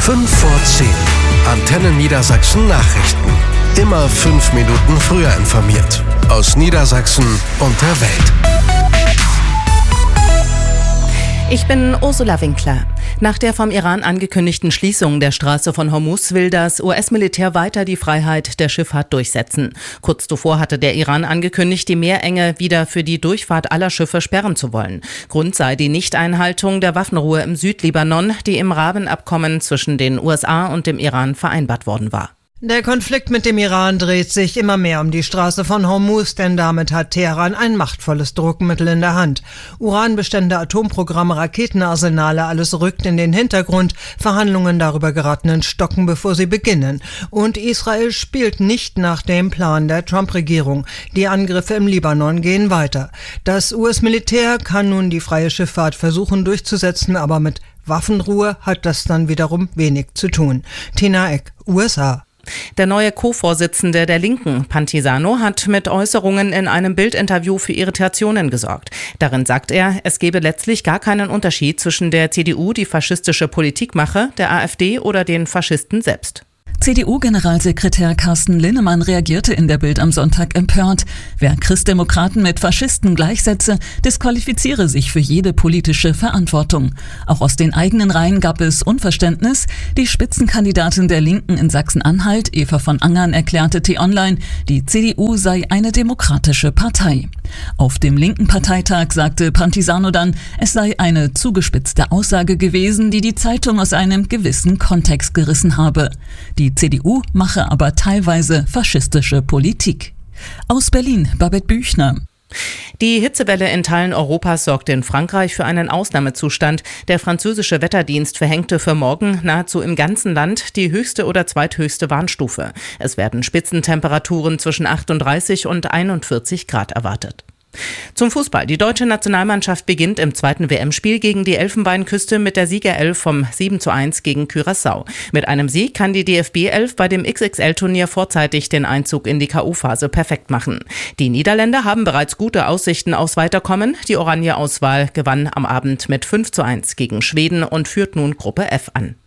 5 vor 10. Antenne Niedersachsen Nachrichten. Immer 5 Minuten früher informiert. Aus Niedersachsen und der Welt. Ich bin Ursula Winkler. Nach der vom Iran angekündigten Schließung der Straße von Hormuz will das US-Militär weiter die Freiheit der Schifffahrt durchsetzen. Kurz zuvor hatte der Iran angekündigt, die Meerenge wieder für die Durchfahrt aller Schiffe sperren zu wollen. Grund sei die Nichteinhaltung der Waffenruhe im Südlibanon, die im Rahmenabkommen zwischen den USA und dem Iran vereinbart worden war. Der Konflikt mit dem Iran dreht sich immer mehr um die Straße von Hormuz, denn damit hat Teheran ein machtvolles Druckmittel in der Hand. Uranbestände, Atomprogramme, Raketenarsenale, alles rückt in den Hintergrund. Verhandlungen darüber geraten ins Stocken, bevor sie beginnen. Und Israel spielt nicht nach dem Plan der Trump-Regierung. Die Angriffe im Libanon gehen weiter. Das US-Militär kann nun die freie Schifffahrt versuchen durchzusetzen, aber mit Waffenruhe hat das dann wiederum wenig zu tun. Tina Eck, USA. Der neue Co-Vorsitzende der Linken, Pantisano, hat mit Äußerungen in einem Bildinterview für Irritationen gesorgt. Darin sagt er, es gebe letztlich gar keinen Unterschied zwischen der CDU, die faschistische Politik mache, der AfD oder den Faschisten selbst. CDU-Generalsekretär Carsten Linnemann reagierte in der Bild am Sonntag empört. Wer Christdemokraten mit Faschisten gleichsetze, disqualifiziere sich für jede politische Verantwortung. Auch aus den eigenen Reihen gab es Unverständnis. Die Spitzenkandidatin der Linken in Sachsen-Anhalt, Eva von Angern, erklärte T-Online, die CDU sei eine demokratische Partei. Auf dem linken Parteitag sagte Pantisano dann, es sei eine zugespitzte Aussage gewesen, die die Zeitung aus einem gewissen Kontext gerissen habe. Die CDU mache aber teilweise faschistische Politik. Aus Berlin, Babette Büchner. Die Hitzewelle in Teilen Europas sorgte in Frankreich für einen Ausnahmezustand. Der französische Wetterdienst verhängte für morgen nahezu im ganzen Land die höchste oder zweithöchste Warnstufe. Es werden Spitzentemperaturen zwischen 38 und 41 Grad erwartet. Zum Fußball. Die deutsche Nationalmannschaft beginnt im zweiten WM-Spiel gegen die Elfenbeinküste mit der Siegerelf vom 7:1 gegen Curaçao. Mit einem Sieg kann die DFB-Elf bei dem XXL-Turnier vorzeitig den Einzug in die K.O.-Phase perfekt machen. Die Niederländer haben bereits gute Aussichten aufs Weiterkommen. Die Oranje-Auswahl gewann am Abend mit 5:1 gegen Schweden und führt nun Gruppe F an.